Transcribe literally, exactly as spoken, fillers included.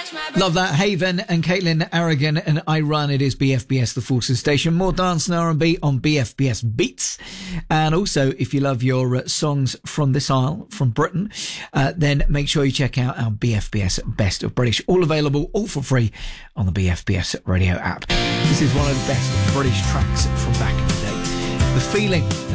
Love that. Haven and Caitlin Aragon and I Run. It is B F B S, the Forces Station. More dance and R and B on B F B S Beats. And also, if you love your uh, songs from this isle, from Britain, uh, then make sure you check out our B F B S Best of British. All available, all for free on the B F B S radio app. This is one of the best British tracks from back in the day. The Feeling.